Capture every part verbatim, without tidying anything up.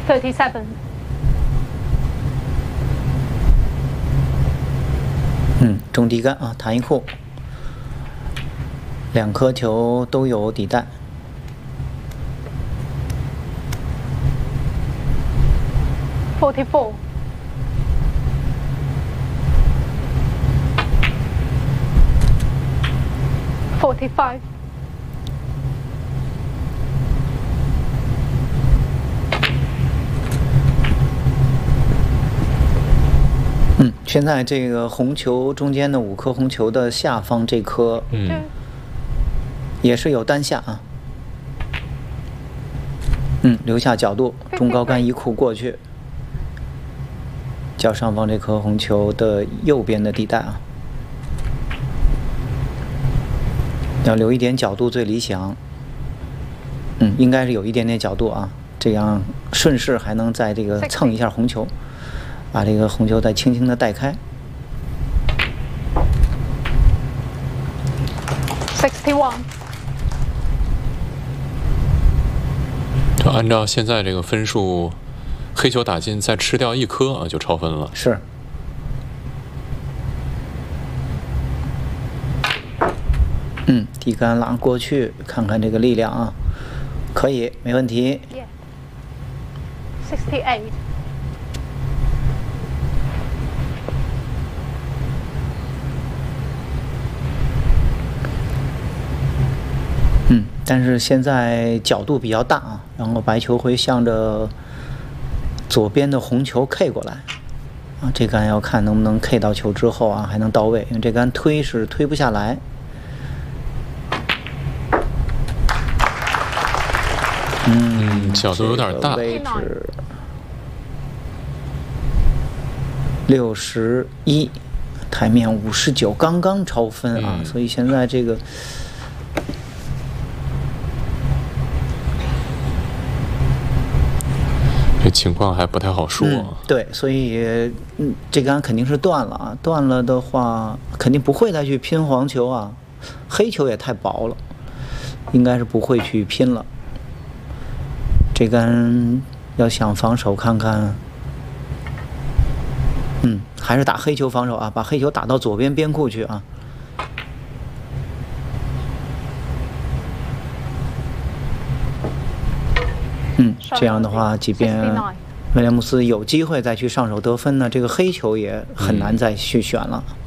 thirty-seven。 嗯，中低杆啊，弹一库，两颗球都有底带。 forty-four。forty-five。 嗯，现在这个红球中间的五颗红球的下方这颗， 嗯， 也是有单下啊。嗯，留下角度，中高杆一库过去，较上方这颗红球的右边的地带啊，要留一点角度最理想。嗯，应该是有一点点角度啊，这样顺势还能在这个蹭一下红球。把这个红球再轻轻的带开。 sixty-one。 就按照现在这个分数，黑球打进再吃掉一颗啊，就超分了。 是。嗯，底杆拉过去，看看这个力量啊，可以，没问题。 Yeah. sixty-eight。 嗯，但是现在角度比较大啊，然后白球会向着左边的红球 K 过来啊，这杆要看能不能 K 到球之后啊，还能到位，因为这杆推是推不下来。嗯， 角度有点大。 位置六十一，台面五十九，刚刚超分啊， 嗯、 所以现在这个。 这情况还不太好说、啊嗯。对，所以嗯，这杆肯定是断了啊！断了的话，肯定不会再去拼黄球啊，黑球也太薄了，应该是不会去拼了。这杆要想防守，看看，嗯，还是打黑球防守啊，把黑球打到左边边库去啊。嗯，这样的话，即便威廉姆斯有机会再去上手得分呢，这个黑球也很难再去选了。 嗯、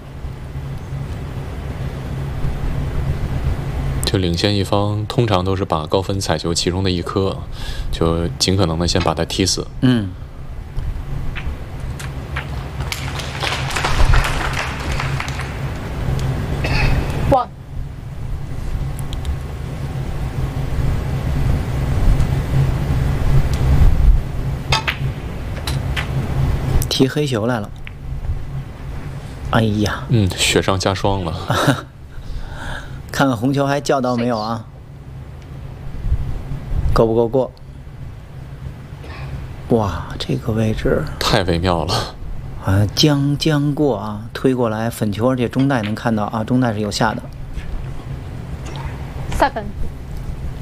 就领先一方通常都是把高分彩球其中的一颗，就尽可能的先把它踢死。 嗯。 One。 踢黑球来了，哎呀， 嗯，雪上加霜了。 看看红球还叫到没有啊？够不够过？哇，这个位置太微妙了啊！将将过啊，推过来粉球，而且中带能看到啊，中带是有下的。 Seven。